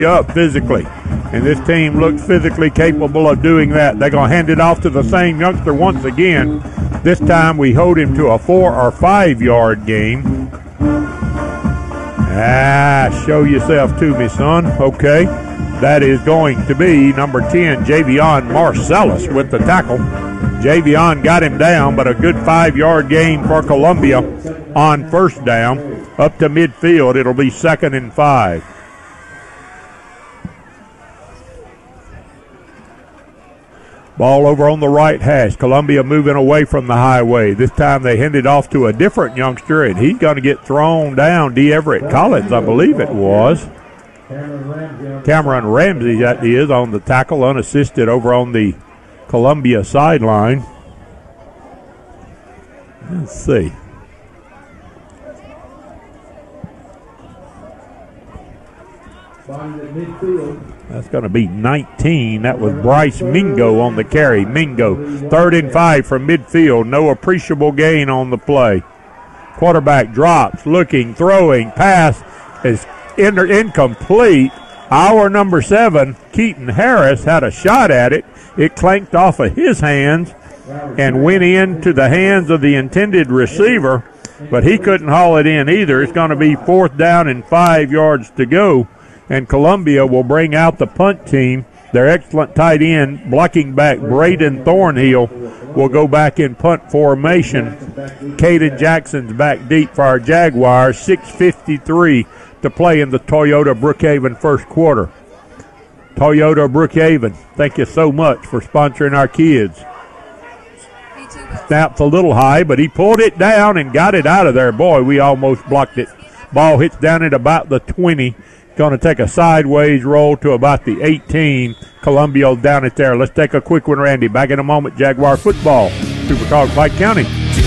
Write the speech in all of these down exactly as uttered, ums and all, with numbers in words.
up physically. And this team looks physically capable of doing that. They're going to hand it off to the same youngster once again. This time we hold him to a four or five yard gain. Ah, show yourself to me, son. Okay. That is going to be number ten, Javion Marcellus with the tackle. Javion got him down, but a good five-yard gain for Columbia on first down. Up to midfield, it'll be second and five. Ball over on the right hash. Columbia moving away from the highway. This time they hand it off to a different youngster, and he's going to get thrown down. D. Everett Collins, I believe it was. Cameron Ramsey, that is, on the tackle, unassisted over on the Columbia sideline. Let's see. That's going to be nineteen. That was Bryce Mingo on the carry. Mingo, third and five from midfield. No appreciable gain on the play. Quarterback drops, looking, throwing, pass is in- incomplete. Our number seven, Keaton Harris, had a shot at it. It clanked off of his hands and went into the hands of the intended receiver, but he couldn't haul it in either. It's going to be fourth down and five yards to go, and Columbia will bring out the punt team. Their excellent tight end, blocking back Braden Thornhill, will go back in punt formation. Caden Jackson's back deep for our Jaguars. six fifty-three to play in the Toyota Brookhaven first quarter. Toyota Brookhaven, thank you so much for sponsoring our kids. Snaps a little high, but he pulled it down and got it out of there. Boy, we almost blocked it. Ball hits down at about the twenty. Going to take a sideways roll to about the eighteen. Columbia down it there. Let's take a quick one, Randy. Back in a moment. Jaguar football. Super Talk Pike County.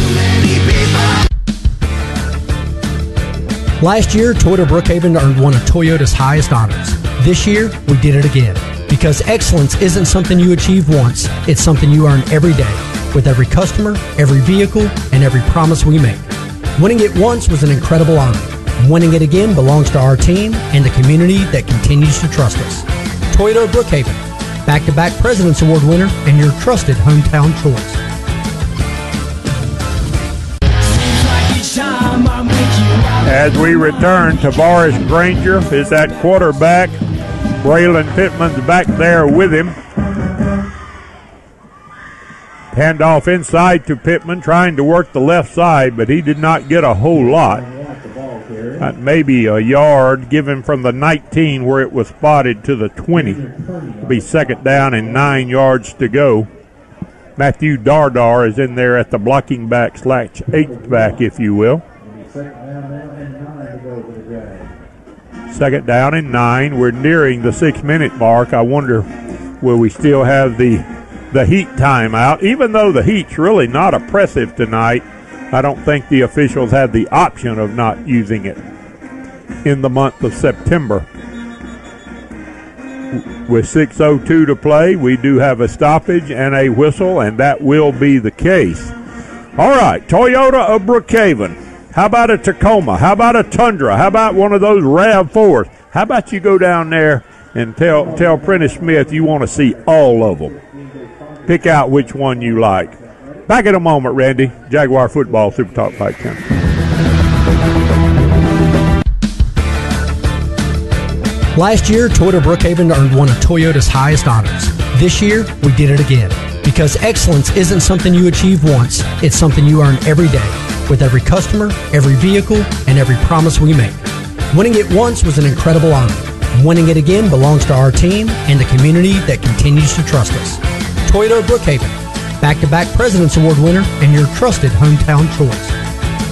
Last year, Toyota Brookhaven earned one of Toyota's highest honors. This year, we did it again. Because excellence isn't something you achieve once, it's something you earn every day, with every customer, every vehicle, and every promise we make. Winning it once was an incredible honor. Winning it again belongs to our team and the community that continues to trust us. Toyota Brookhaven, back-to-back President's Award winner and your trusted hometown choice. As we return, Tavares Granger is at quarterback. Braylon Pittman's back there with him. Handoff inside to Pittman, trying to work the left side, but he did not get a whole lot. Uh, maybe a yard given from the nineteen where it was spotted to the twenty. It'll be second down and nine yards to go. Matthew Dardar is in there at the blocking back slash eighth back, if you will. Second down and nine. We're nearing the six-minute mark. I wonder, will we still have the the heat timeout? Even though the heat's really not oppressive tonight, I don't think the officials had the option of not using it in the month of September. With six oh two to play, we do have a stoppage and a whistle, and that will be the case. All right, Toyota of Brookhaven. How about a Tacoma? How about a Tundra? How about one of those RAV fours? How about you go down there and tell tell Prentice Smith you want to see all of them. Pick out which one you like. Back in a moment, Randy. Jaguar football, Super Talk Pike County. Last year, Toyota Brookhaven earned one of Toyota's highest honors. This year, we did it again. Because excellence isn't something you achieve once, it's something you earn every day, with every customer, every vehicle, and every promise we make. Winning it once was an incredible honor. Winning it again belongs to our team and the community that continues to trust us. Toyota Brookhaven, back-to-back President's Award winner and your trusted hometown choice.